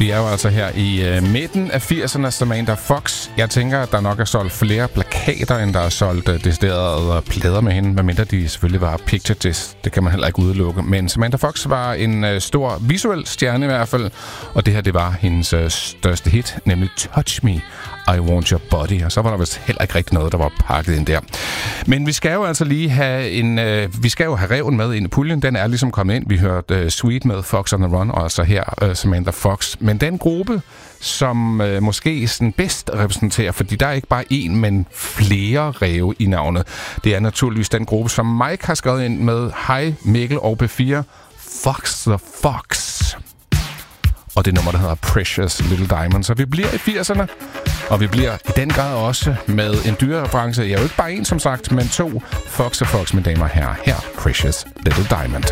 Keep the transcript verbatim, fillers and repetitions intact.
Vi er jo altså her i uh, midten af firserne, Samantha Fox. Jeg tænker, at der nok er solgt flere plakater, end der er solgt uh, deciderede plader med hende, medmindre de selvfølgelig var picture disc. Det kan man heller ikke udelukke. Men Samantha Fox var en uh, stor visuel stjerne i hvert fald, og det her, det var hendes uh, største hit, nemlig Touch Me, I Want Your Body. Og så var der vist heller ikke rigtig noget, der var pakket ind der. Men vi skal jo altså lige have en... Uh, vi skal jo have reven med ind i puljen. Den er ligesom kommet ind. Vi hørte uh, Sweet med Fox on the Run, og så her uh, Samantha Fox. Men den gruppe, som uh, måske sådan bedst repræsenterer, fordi der er ikke bare én, men flere ræve i navnet. Det er naturligvis den gruppe, som Mike har skrevet ind med. Hej Mikkel og B fire. Fox the Fox. Og det nummer, der hedder Precious Little Diamond. Så vi bliver i firserne, og vi bliver i den grad også med en dyrereference. Jeg er jo ikke bare en, som sagt, men to. Fox og Fox, mine damer og herrer. Her, Precious Little Diamond.